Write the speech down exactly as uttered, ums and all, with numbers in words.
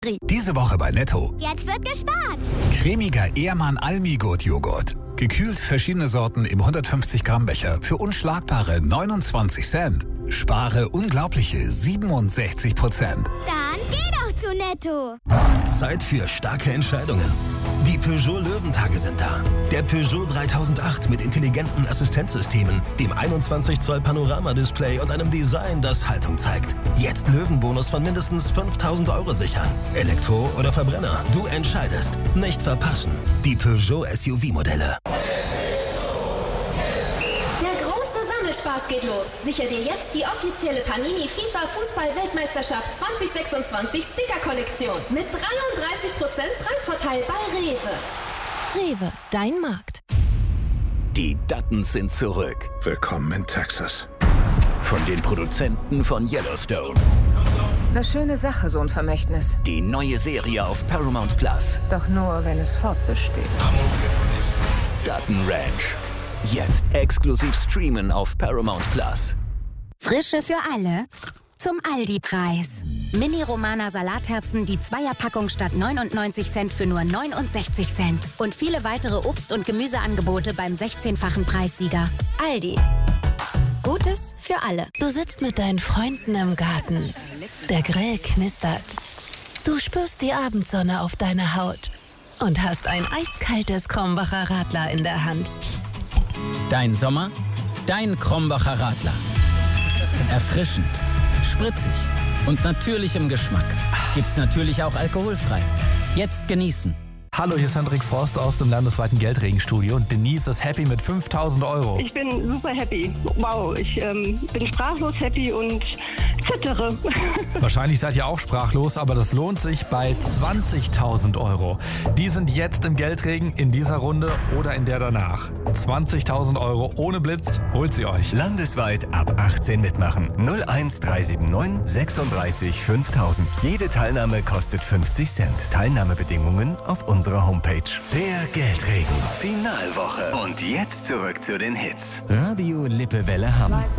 Diese Woche bei Netto. Jetzt wird gespart. Cremiger Ehrmann Almigurt Joghurt. Gekühlt verschiedene Sorten im hundertfünfzig Gramm Becher für unschlagbare neunundzwanzig Cent. Spare unglaubliche siebenundsechzig Prozent. Dann geh doch zu Netto. Zeit für starke Entscheidungen. Die Peugeot Löwentage sind da. Der Peugeot dreitausendacht mit intelligenten Assistenzsystemen, dem einundzwanzig Zoll Panorama-Display und einem Design, das Haltung zeigt. Jetzt Löwenbonus von mindestens fünftausend Euro sichern. Elektro oder Verbrenner, du entscheidest. Nicht verpassen. Die Peugeot S U V-Modelle. Spaß geht los. Sicher dir jetzt die offizielle Panini FIFA Fußball-Weltmeisterschaft zwanzig sechsundzwanzig Sticker-Kollektion mit dreiunddreißig Prozent Preisvorteil bei Rewe. Rewe, dein Markt. Die Duttons sind zurück. Willkommen in Texas. Von den Produzenten von Yellowstone. Eine schöne Sache, so ein Vermächtnis. Die neue Serie auf Paramount Plus. Doch nur, wenn es fortbesteht. Dutton Ranch. Jetzt exklusiv streamen auf Paramount Plus. Frische für alle zum Aldi-Preis. Mini-Romana Salatherzen, die Zweierpackung statt neunundneunzig Cent für nur neunundsechzig Cent. Und viele weitere Obst- und Gemüseangebote beim sechzehnfachen Preissieger. Aldi. Gutes für alle. Du sitzt mit deinen Freunden im Garten. Der Grill knistert. Du spürst die Abendsonne auf deiner Haut. Und hast ein eiskaltes Krombacher Radler in der Hand. Dein Sommer, dein Krombacher Radler. Erfrischend, spritzig und natürlich im Geschmack. Gibt's natürlich auch alkoholfrei. Jetzt genießen. Hallo, hier ist Hendrik Frost aus dem landesweiten Geldregenstudio und Denise ist happy mit fünftausend Euro. Ich bin super happy. Wow, ich ähm, bin sprachlos happy und zittere. Wahrscheinlich seid ihr auch sprachlos, aber das lohnt sich bei zwanzigtausend Euro. Die sind jetzt im Geldregen in dieser Runde oder in der danach. zwanzigtausend Euro ohne Blitz, holt sie euch. Landesweit ab achtzehn mitmachen. null eins drei sieben neun sechsunddreißig fünftausend. Jede Teilnahme kostet fünfzig Cent. Teilnahmebedingungen auf unserer Homepage. Der Geldregen. Finalwoche. Und jetzt zurück zu den Hits. Radio Lippewelle Hamm.